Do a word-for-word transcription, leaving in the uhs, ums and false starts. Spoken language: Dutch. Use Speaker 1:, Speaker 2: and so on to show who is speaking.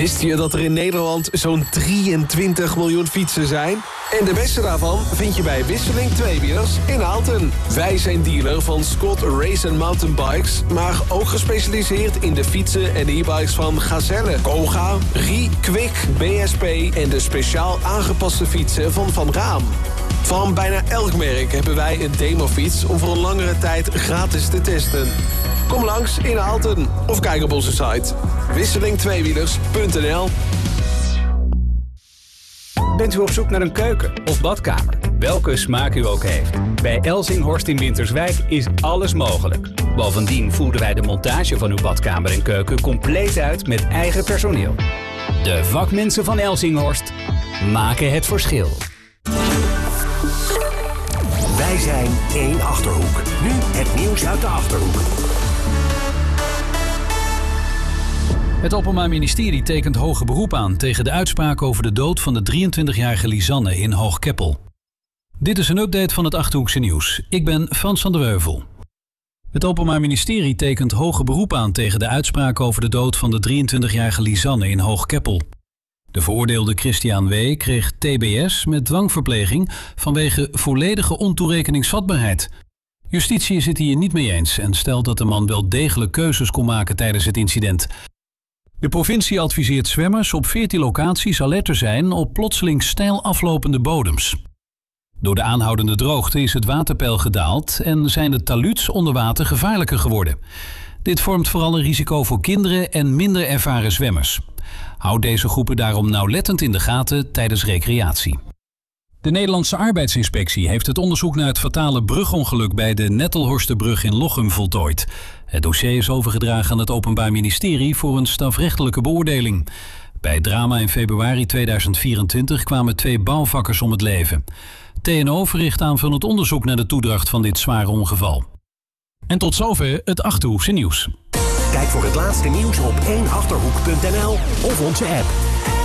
Speaker 1: Wist je dat er in Nederland zo'n drieëntwintig miljoen fietsen zijn? En de beste daarvan vind je bij Wisseling Tweewielers in Aalten. Wij zijn dealer van Scott Race and Mountain Bikes, maar ook gespecialiseerd in de fietsen en e-bikes van Gazelle, Koga, Rie, Kwik, B S P en de speciaal aangepaste fietsen van Van Raam. Van bijna elk merk hebben wij een demofiets om voor een langere tijd gratis te testen. Kom langs in Aalten of kijk op onze site wisseling tweewielers punt n l.
Speaker 2: Bent u op zoek naar een keuken of badkamer? Welke smaak u ook heeft. Bij Elsinghorst in Winterswijk is alles mogelijk. Bovendien voeren wij de montage van uw badkamer en keuken compleet uit met eigen personeel. De vakmensen van Elsinghorst maken het verschil.
Speaker 3: Wij zijn één Achterhoek. Nu het nieuws uit de Achterhoek.
Speaker 4: Het Openbaar Ministerie tekent hoger beroep aan tegen de uitspraak over de dood van de drieëntwintigjarige Lisanne in Hoogkeppel. Dit is een update van het Achterhoekse nieuws. Ik ben Frans van der Heuvel. Het Openbaar Ministerie tekent hoger beroep aan tegen de uitspraak over de dood van de drieëntwintigjarige Lisanne in Hoogkeppel. De veroordeelde Christian W. kreeg T B S met dwangverpleging vanwege volledige ontoerekeningsvatbaarheid. Justitie is het hier niet mee eens en stelt dat de man wel degelijk keuzes kon maken tijdens het incident. De provincie adviseert zwemmers op veertien locaties alert te zijn op plotseling steil aflopende bodems. Door de aanhoudende droogte is het waterpeil gedaald en zijn de taluds onder water gevaarlijker geworden. Dit vormt vooral een risico voor kinderen en minder ervaren zwemmers. Houd deze groepen daarom nauwlettend in de gaten tijdens recreatie. De Nederlandse Arbeidsinspectie heeft het onderzoek naar het fatale brugongeluk bij de Nettelhorsterbrug in Lochem voltooid. Het dossier is overgedragen aan het Openbaar Ministerie voor een strafrechtelijke beoordeling. Bij het drama in februari tweeduizend vierentwintig kwamen twee bouwvakkers om het leven. T N O verricht aanvullend onderzoek naar de toedracht van dit zware ongeval. En tot zover het Achterhoekse nieuws.
Speaker 3: Kijk voor het laatste nieuws op één achterhoek punt n l of onze app.